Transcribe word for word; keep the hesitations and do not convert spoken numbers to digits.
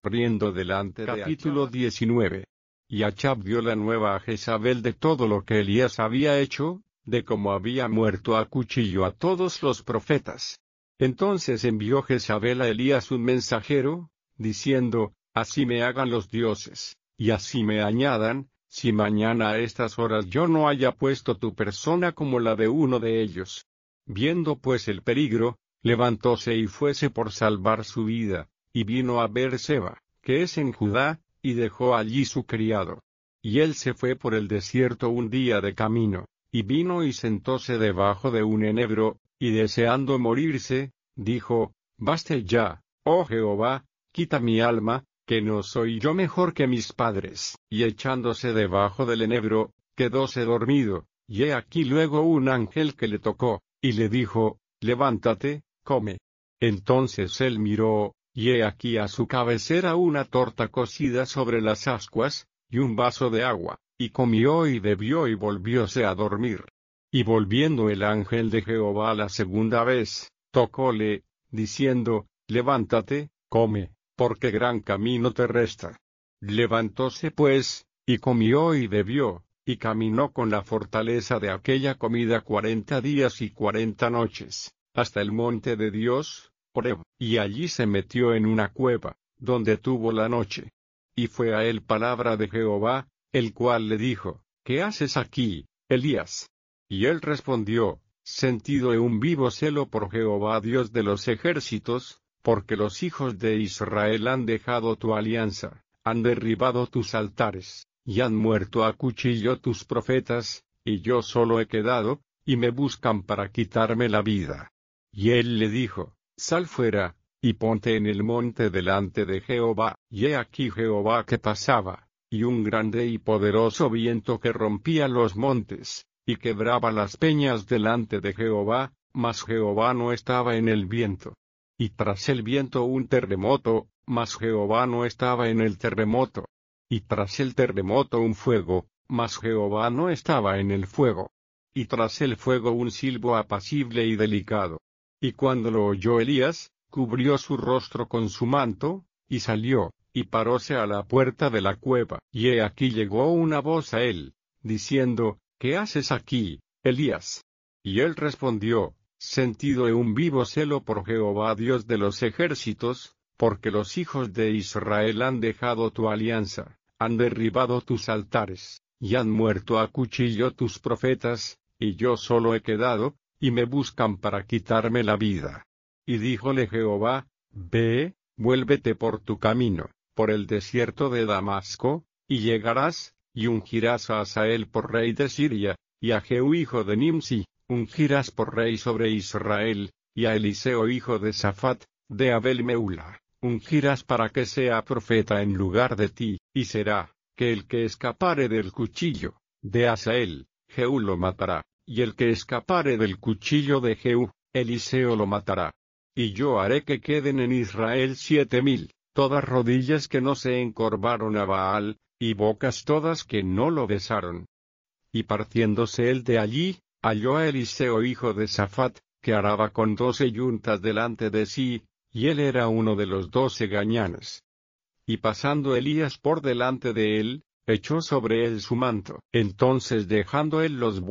Riendo delante de Capítulo diecinueve. Y Achab dio la nueva a Jezabel de todo lo que Elías había hecho, de cómo había muerto a cuchillo a todos los profetas. Entonces envió Jezabel a Elías un mensajero, diciendo, así me hagan los dioses, y así me añadan, si mañana a estas horas yo no haya puesto tu persona como la de uno de ellos. Viendo pues el peligro, levantóse y fuese por salvar su vida, y vino a Beer-seba, que es en Judá, y dejó allí su criado. Y él se fue por el desierto un día de camino, y vino y sentóse debajo de un enebro, y deseando morirse, dijo, baste ya, oh Jehová, quita mi alma, que no soy yo mejor que mis padres. Y echándose debajo del enebro, quedóse dormido, y he aquí luego un ángel que le tocó, y le dijo, levántate, come. Entonces él miró, y he aquí a su cabecera una torta cocida sobre las ascuas, y un vaso de agua, y comió y bebió y volvióse a dormir. Y volviendo el ángel de Jehová la segunda vez, tocóle, diciendo, levántate, come, porque gran camino te resta. Levantóse pues, y comió y bebió, y caminó con la fortaleza de aquella comida cuarenta días y cuarenta noches, hasta el monte de Dios, Horeb, y allí se metió en una cueva, donde tuvo la noche. Y fue a él palabra de Jehová, el cual le dijo, ¿qué haces aquí, Elías? Y él respondió, sentido he un vivo celo por Jehová Dios de los ejércitos, porque los hijos de Israel han dejado tu alianza, han derribado tus altares, y han muerto a cuchillo tus profetas, y yo solo he quedado, y me buscan para quitarme la vida. Y él le dijo, sal fuera, y ponte en el monte delante de Jehová. Y he aquí Jehová que pasaba, y un grande y poderoso viento que rompía los montes, y quebraba las peñas delante de Jehová, mas Jehová no estaba en el viento. Y tras el viento un terremoto, mas Jehová no estaba en el terremoto. Y tras el terremoto un fuego, mas Jehová no estaba en el fuego. Y tras el fuego un silbo apacible y delicado. Y cuando lo oyó Elías, cubrió su rostro con su manto, y salió, y paróse a la puerta de la cueva. Y he aquí llegó una voz a él, diciendo, ¿qué haces aquí, Elías? Y él respondió, sentido he un vivo celo por Jehová Dios de los ejércitos, porque los hijos de Israel han dejado tu alianza, han derribado tus altares, y han muerto a cuchillo tus profetas, y yo solo he quedado, y me buscan para quitarme la vida. Y díjole Jehová, ve, vuélvete por tu camino, por el desierto de Damasco, y llegarás, y ungirás a Hazael por rey de Siria, y a Jehú hijo de Nimsi, ungirás por rey sobre Israel, y a Eliseo hijo de Safat, de Abel Meula, ungirás para que sea profeta en lugar de ti, y será, que el que escapare del cuchillo de Hazael, Jehú lo matará, y el que escapare del cuchillo de Jehú, Eliseo lo matará. Y yo haré que queden en Israel siete mil, todas rodillas que no se encorvaron a Baal, y bocas todas que no lo besaron. Y partiéndose él de allí, halló a Eliseo hijo de Safat, que araba con doce yuntas delante de sí, y él era uno de los doce gañanes. Y pasando Elías por delante de él, echó sobre él su manto. Entonces dejando él los